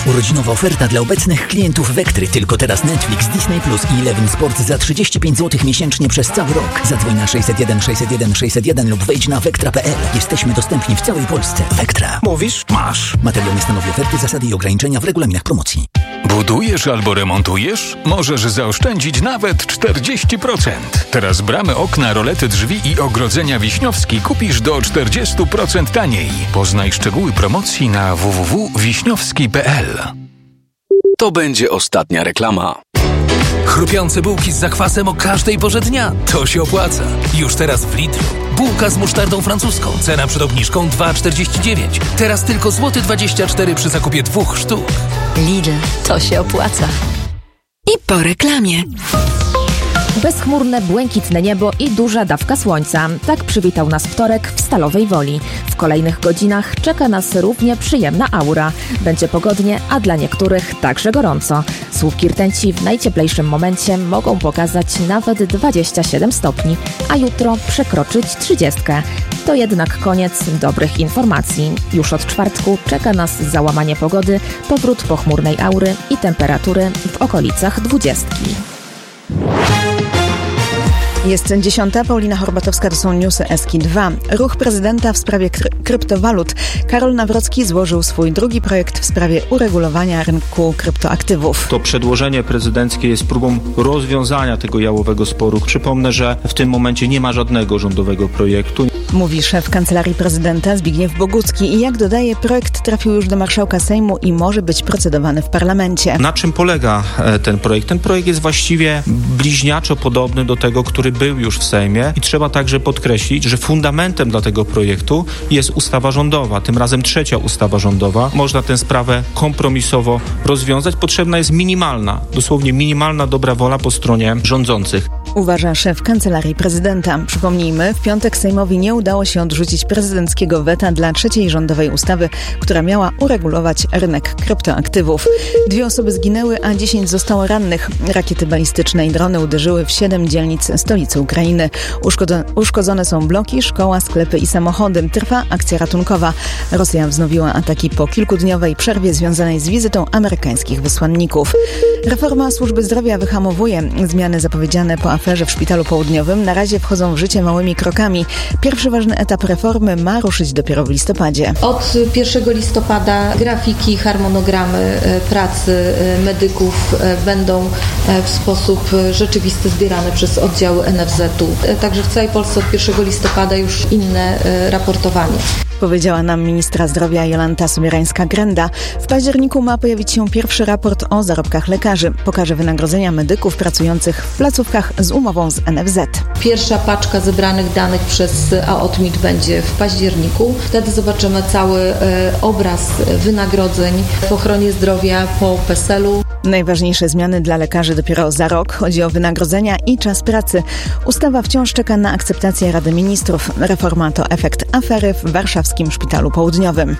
Urodzinowa oferta dla obecnych klientów Vectry. Tylko teraz Netflix, Disney Plus i Eleven Sport za 35 zł miesięcznie przez cały rok. Zadzwoń na 601 601 601 lub wejdź na vectra.pl. Jesteśmy dostępni w całej Polsce. Vectra. Mówisz? Masz. Materiał nie stanowi oferty, zasady i ograniczenia w regulaminach promocji. Budujesz albo remontujesz? Możesz zaoszczędzić nawet 40%. Teraz bramy, okna, rolety drzwi i ogrodzenia Wiśniowski kupisz do 40% taniej. Poznaj szczegóły promocji na www.wiśniowski.pl. To będzie ostatnia reklama. Chrupiące bułki z zakwasem o każdej porze dnia. To się opłaca. Już teraz w Lidlu. Bułka z musztardą francuską. Cena przed obniżką 2,49. Teraz tylko złoty 24 przy zakupie 2 sztuk. Lidl. To się opłaca. I po reklamie. Bezchmurne, błękitne niebo i duża dawka słońca. Tak przywitał nas wtorek w Stalowej Woli. W kolejnych godzinach czeka nas równie przyjemna aura. Będzie pogodnie, a dla niektórych także gorąco. Słupki rtęci w najcieplejszym momencie mogą pokazać nawet 27 stopni, a jutro przekroczyć 30. To jednak koniec dobrych informacji. Już od czwartku czeka nas załamanie pogody, powrót pochmurnej aury i temperatury w okolicach 20. Jest 10. Paulina Horbatowska, to są newsy Eski 2. Ruch prezydenta w sprawie kryptowalut. Karol Nawrocki złożył swój drugi projekt w sprawie uregulowania rynku kryptoaktywów. To przedłożenie prezydenckie jest próbą rozwiązania tego jałowego sporu. Przypomnę, że w tym momencie nie ma żadnego rządowego projektu. Mówi szef Kancelarii Prezydenta Zbigniew Bogucki i jak dodaje, projekt trafił już do marszałka Sejmu i może być procedowany w parlamencie. Na czym polega ten projekt? Ten projekt jest właściwie bliźniaczo podobny do tego, który był już w Sejmie i trzeba także podkreślić, że fundamentem dla tego projektu jest ustawa rządowa, tym razem trzecia ustawa rządowa. Można tę sprawę kompromisowo rozwiązać. Potrzebna jest minimalna, dosłownie minimalna dobra wola po stronie rządzących. Uważa szef Kancelarii Prezydenta. Przypomnijmy, w piątek Sejmowi nie udało się odrzucić prezydenckiego weta dla trzeciej rządowej ustawy, która miała uregulować rynek kryptoaktywów. 2 osoby zginęły, a 10 zostało rannych. Rakiety balistyczne i drony uderzyły w 7 dzielnic stolicy Ukrainy. Uszkodzone są bloki, szkoła, sklepy i samochody. Trwa akcja ratunkowa. Rosja wznowiła ataki po kilkudniowej przerwie związanej z wizytą amerykańskich wysłanników. Reforma służby zdrowia wyhamowuje. Zmiany zapowiedziane po aferze w Szpitalu Południowym na razie wchodzą w życie małymi krokami. Pierwszy ważny etap reformy ma ruszyć dopiero w listopadzie. Od 1 listopada grafiki, harmonogramy pracy medyków będą w sposób rzeczywisty zbierane przez oddziały NFZ-u. Także w całej Polsce od 1 listopada już inne raportowanie. Powiedziała nam ministra zdrowia Jolanta Sobierańska-Grenda. W październiku ma pojawić się pierwszy raport o zarobkach lekarzy. Pokaże wynagrodzenia medyków pracujących w placówkach z umową z NFZ. Pierwsza paczka zebranych danych przez AOTMiT będzie w październiku. Wtedy zobaczymy cały obraz wynagrodzeń w ochronie zdrowia po PESEL-u. Najważniejsze zmiany dla lekarzy dopiero za rok. Chodzi o wynagrodzenia i czas pracy. Ustawa wciąż czeka na akceptację Rady Ministrów. Reforma to efekt afery w warszawskim Szpitalu Południowym.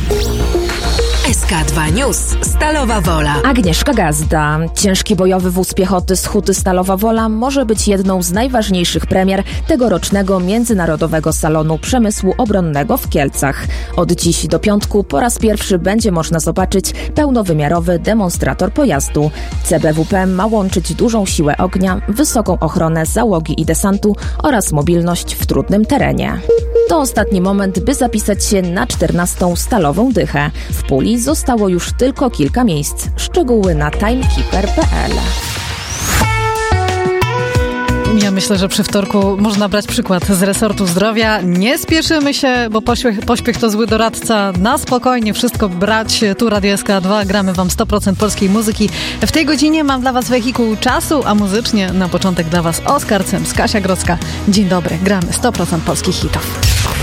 SK2 News. Stalowa Wola. Agnieszka Gazda. Ciężki bojowy wóz piechoty z Huty Stalowa Wola może być jedną z najważniejszych premier tegorocznego Międzynarodowego Salonu Przemysłu Obronnego w Kielcach. Od dziś do piątku po raz pierwszy będzie można zobaczyć pełnowymiarowy demonstrator pojazdu. CBWP ma łączyć dużą siłę ognia, wysoką ochronę załogi i desantu oraz mobilność w trudnym terenie. To ostatni moment, by zapisać się na 14. Stalową Dychę. W puli zostało już tylko kilka miejsc. Szczegóły na timekeeper.pl. Ja myślę, że przy wtorku można brać przykład z resortu zdrowia. Nie spieszymy się, bo pośpiech to zły doradca. Na spokojnie wszystko brać. Tu Radio SK2, gramy wam 100% polskiej muzyki. W tej godzinie mam dla was wehikuł czasu, a muzycznie na początek dla was Oskar Cems, Kasia Grodzka. Dzień dobry, gramy 100% polskich hitów.